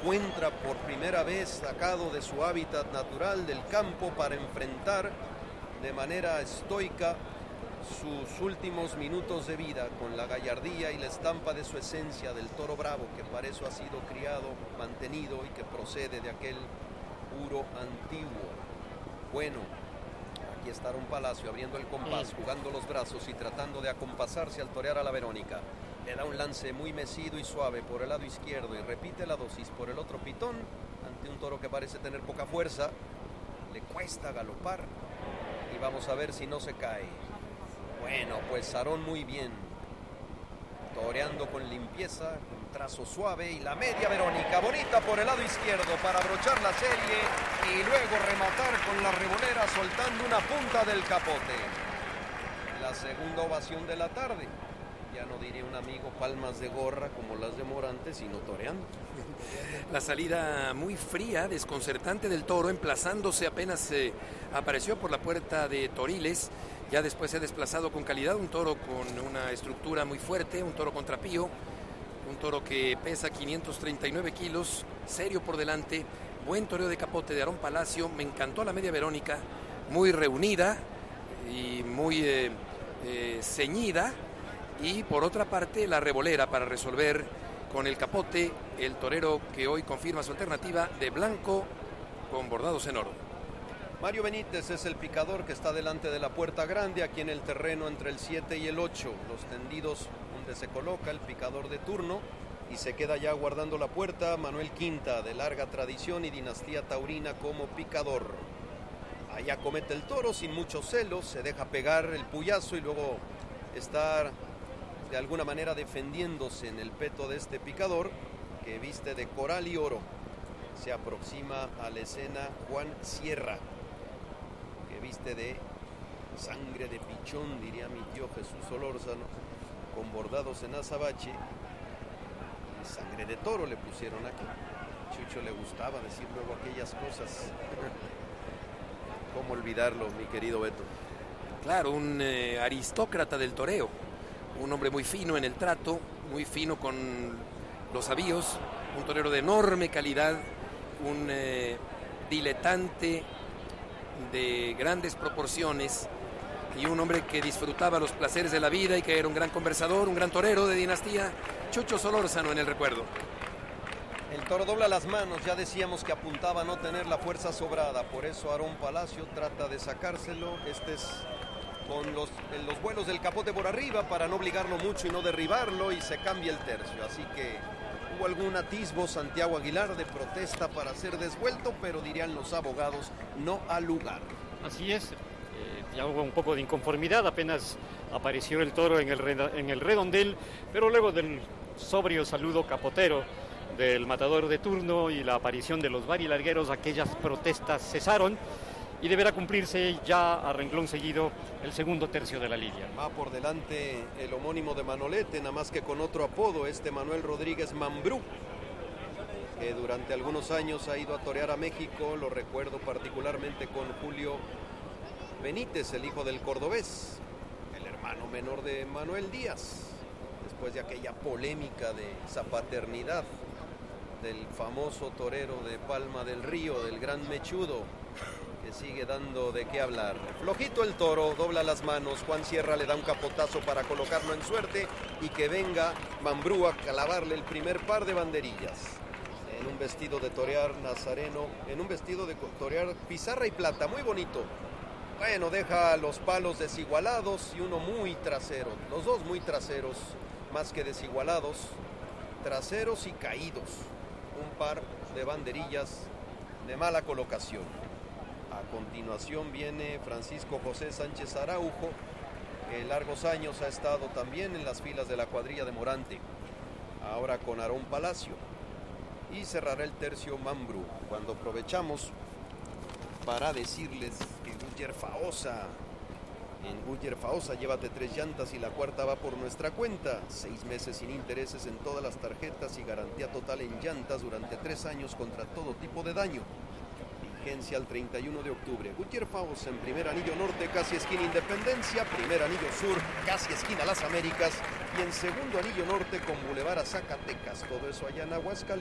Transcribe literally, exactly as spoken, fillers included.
encuentra por primera vez sacado de su hábitat natural del campo para enfrentar de manera estoica sus últimos minutos de vida con la gallardía y la estampa de su esencia del toro bravo, que para eso ha sido criado, mantenido y que procede de aquel puro antiguo. Bueno, aquí está Aarón Palacio abriendo el compás, jugando los brazos y tratando de acompasarse al torear a la Verónica. Le da un lance muy mecido y suave por el lado izquierdo y repite la dosis por el otro pitón ante un toro que parece tener poca fuerza. Le cuesta galopar y vamos a ver si no se cae. Bueno, pues Aarón muy bien, toreando con limpieza, con trazo suave y la media Verónica, bonita por el lado izquierdo para abrochar la serie y luego rematar con la revolera soltando una punta del capote. La segunda ovación de la tarde. Ya no diría un amigo palmas de gorra como las de Morante, sino toreando. La salida muy fría, desconcertante del toro, emplazándose apenas eh, apareció por la puerta de Toriles. Ya después se ha desplazado con calidad, un toro con una estructura muy fuerte, un toro contrapío, un toro que pesa quinientos treinta y nueve kilos, serio por delante, buen toreo de capote de Aarón Palacio. Me encantó la media Verónica, muy reunida y muy eh, eh, ceñida. Y por otra parte la revolera para resolver con el capote el torero que hoy confirma su alternativa de blanco con bordados en oro. Mario Benítez es el picador que está delante de la puerta grande, aquí en el terreno entre el siete y el ocho, los tendidos donde se coloca el picador de turno, y se queda ya guardando la puerta Manuel Quinta, de larga tradición y dinastía taurina como picador. Allá comete el toro sin muchos celos, se deja pegar el puyazo y luego estar de alguna manera defendiéndose en el peto de este picador que viste de coral y oro. Se aproxima a la escena Juan Sierra, que viste de sangre de pichón, diría mi tío Jesús Solórzano, con bordados en azabache. Y sangre de toro le pusieron aquí. Chucho le gustaba decir luego aquellas cosas. ¿Cómo olvidarlo, mi querido Beto? Claro, un eh, aristócrata del toreo. Un hombre muy fino en el trato, muy fino con los avíos, un torero de enorme calidad, un eh, diletante de grandes proporciones y un hombre que disfrutaba los placeres de la vida y que era un gran conversador, un gran torero de dinastía. Chucho Solórzano en el recuerdo. El toro dobla las manos, ya decíamos que apuntaba a no tener la fuerza sobrada, por eso Aarón Palacio trata de sacárselo. Este es con los, los vuelos del capote por arriba para no obligarlo mucho y no derribarlo, y se cambia el tercio. Así que hubo algún atisbo Santiago Aguilar de protesta para ser desvuelto, pero dirían los abogados, no al lugar. Así es, eh, ya hubo un poco de inconformidad, apenas apareció el toro en el, en el redondel, pero luego del sobrio saludo capotero del matador de turno y la aparición de los varilargueros, aquellas protestas cesaron. Y deberá cumplirse ya a renglón seguido el segundo tercio de la lidia. Va por delante el homónimo de Manolete, nada más que con otro apodo, este Manuel Rodríguez Mambrú, que durante algunos años ha ido a torear a México. Lo recuerdo particularmente con Julio Benítez, el hijo del cordobés, el hermano menor de Manuel Díaz, después de aquella polémica de esa paternidad del famoso torero de Palma del Río, del Gran Mechudo, que sigue dando de qué hablar. Flojito el toro, dobla las manos, Juan Sierra le da un capotazo para colocarlo en suerte y que venga Mambrú a clavarle el primer par de banderillas. En un vestido de torear nazareno, en un vestido de torear pizarra y plata, muy bonito. Bueno, deja los palos desigualados y uno muy trasero, los dos muy traseros, más que desigualados, traseros y caídos. Un par de banderillas de mala colocación. A continuación viene Francisco José Sánchez Araujo, que largos años ha estado también en las filas de la cuadrilla de Morante, ahora con Aarón Palacio. Y cerrará el tercio Mambrú, cuando aprovechamos para decirles que Guller Faosa, en Guller Faosa llévate tres llantas y la cuarta va por nuestra cuenta, seis meses sin intereses en todas las tarjetas y garantía total en llantas durante tres años contra todo tipo de daño. Vigencia al treinta y uno de octubre. Guller Faosa en primer anillo norte, casi esquina Independencia, primer anillo sur, casi esquina Las Américas, y en segundo anillo norte con Boulevard a Zacatecas, todo eso allá en Aguascalientes.